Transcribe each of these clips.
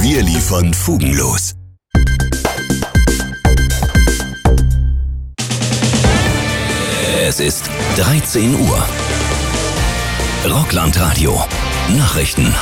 Wir liefern fugenlos. Es ist 13 Uhr. Rockland-Radio. Nachrichten.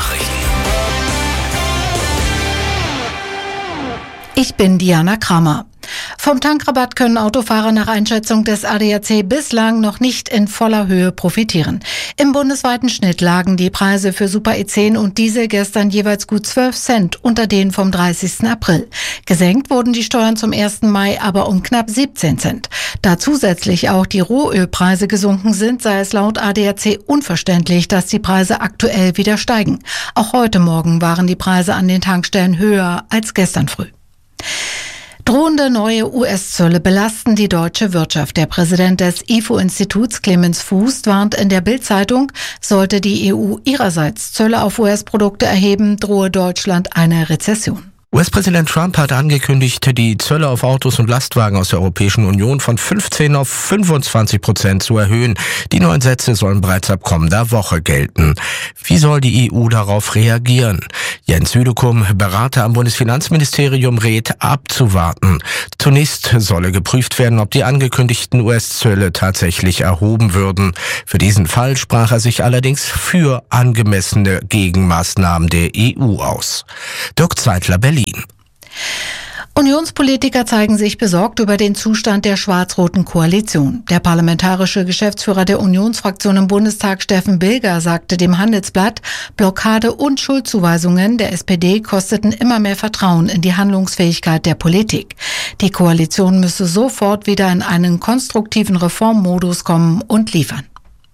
Ich bin Diana Kramer. Vom Tankrabatt können Autofahrer nach Einschätzung des ADAC bislang noch nicht in voller Höhe profitieren. Im bundesweiten Schnitt lagen die Preise für Super E10 und Diesel gestern jeweils gut 12 Cent unter denen vom 30. April. Gesenkt wurden die Steuern zum 1. Mai aber um knapp 17 Cent. Da zusätzlich auch die Rohölpreise gesunken sind, sei es laut ADAC unverständlich, dass die Preise aktuell wieder steigen. Auch heute Morgen waren die Preise an den Tankstellen höher als gestern früh. Drohende neue US-Zölle belasten die deutsche Wirtschaft. Der Präsident des IFO-Instituts, Clemens Fuß, warnt in der Bild-Zeitung, sollte die EU ihrerseits Zölle auf US-Produkte erheben, drohe Deutschland eine Rezession. US-Präsident Trump hat angekündigt, die Zölle auf Autos und Lastwagen aus der Europäischen Union von 15 auf 25% zu erhöhen. Die neuen Sätze sollen bereits ab kommender Woche gelten. Wie soll die EU darauf reagieren? Jens Südekum, Berater am Bundesfinanzministerium, rät, abzuwarten. Zunächst solle geprüft werden, ob die angekündigten US-Zölle tatsächlich erhoben würden. Für diesen Fall sprach er sich allerdings für angemessene Gegenmaßnahmen der EU aus. Dirk Zeitler, Berlin. Unionspolitiker zeigen sich besorgt über den Zustand der schwarz-roten Koalition. Der parlamentarische Geschäftsführer der Unionsfraktion im Bundestag, Steffen Bilger, sagte dem Handelsblatt, Blockade und Schuldzuweisungen der SPD kosteten immer mehr Vertrauen in die Handlungsfähigkeit der Politik. Die Koalition müsse sofort wieder in einen konstruktiven Reformmodus kommen und liefern.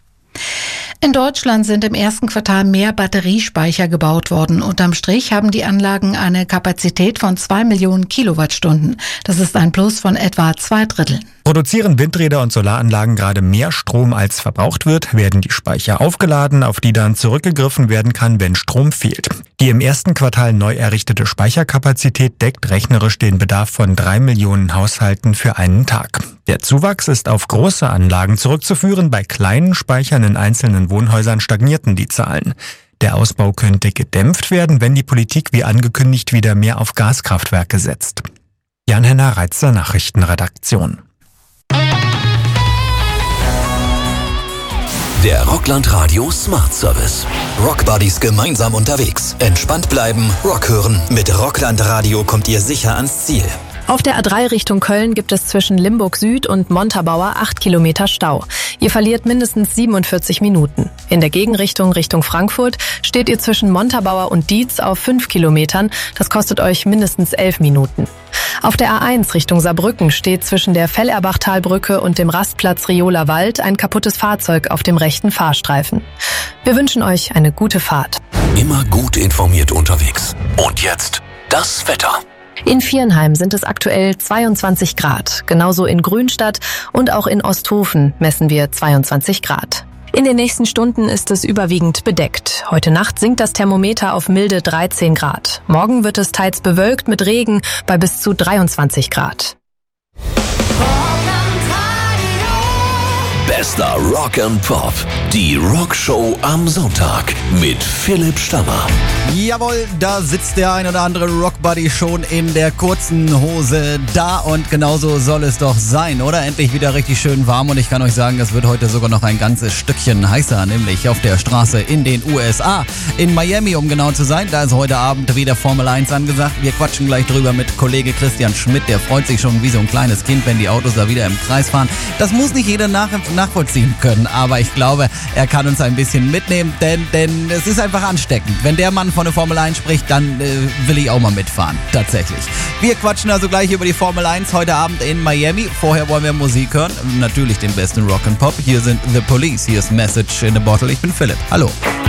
In Deutschland sind im ersten Quartal mehr Batteriespeicher gebaut worden. Unterm Strich haben die Anlagen eine Kapazität von 2 Millionen Kilowattstunden. Das ist ein Plus von etwa 2/3. Produzieren Windräder und Solaranlagen gerade mehr Strom als verbraucht wird, werden die Speicher aufgeladen, auf die dann zurückgegriffen werden kann, wenn Strom fehlt. Die im ersten Quartal neu errichtete Speicherkapazität deckt rechnerisch den Bedarf von 3 Millionen Haushalten für einen Tag. Der Zuwachs ist auf große Anlagen zurückzuführen, bei kleinen Speichern in einzelnen Wohnhäusern stagnierten die Zahlen. Der Ausbau könnte gedämpft werden, wenn die Politik wie angekündigt wieder mehr auf Gaskraftwerke setzt. Jan-Henner Reitzer, Nachrichtenredaktion. Der Rockland-Radio Smart Service. Rockbuddies gemeinsam unterwegs. Entspannt bleiben, Rock hören. Mit Rockland-Radio kommt ihr sicher ans Ziel. Auf der A3 Richtung Köln gibt es zwischen Limburg Süd und Montabaur 8 Kilometer Stau. Ihr verliert mindestens 47 Minuten. In der Gegenrichtung Richtung Frankfurt steht ihr zwischen Montabaur und Dietz auf 5 Kilometern. Das kostet euch mindestens 11 Minuten. Auf der A1 Richtung Saarbrücken steht zwischen der Fellerbachtalbrücke und dem Rastplatz Rioler Wald ein kaputtes Fahrzeug auf dem rechten Fahrstreifen. Wir wünschen euch eine gute Fahrt. Immer gut informiert unterwegs. Und jetzt das Wetter. In Viernheim sind es aktuell 22 Grad. Genauso in Grünstadt und auch in Osthofen messen wir 22 Grad. In den nächsten Stunden ist es überwiegend bedeckt. Heute Nacht sinkt das Thermometer auf milde 13 Grad. Morgen wird es teils bewölkt mit Regen bei bis zu 23 Grad. Bester Rock and Pop. Die Rockshow am Sonntag mit Philipp Stammer. Jawohl, da sitzt der ein oder andere Rockbuddy schon in der kurzen Hose da und genauso soll es doch sein, oder? Endlich wieder richtig schön warm und ich kann euch sagen, es wird heute sogar noch ein ganzes Stückchen heißer, nämlich auf der Straße in den USA. In Miami, um genau zu sein, da ist heute Abend wieder Formel 1 angesagt. Wir quatschen gleich drüber mit Kollege Christian Schmidt, der freut sich schon wie so ein kleines Kind, wenn die Autos da wieder im Kreis fahren. Das muss nicht jeder nachvollziehen können, aber ich glaube, er kann uns ein bisschen mitnehmen, denn es ist einfach ansteckend. Wenn der Mann von der Formel 1 spricht, dann will ich auch mal mitfahren, tatsächlich. Wir quatschen also gleich über die Formel 1 heute Abend in Miami. Vorher wollen wir Musik hören, natürlich den besten Rock and Pop. Hier sind The Police, hier ist Message in a Bottle. Ich bin Philipp, hallo.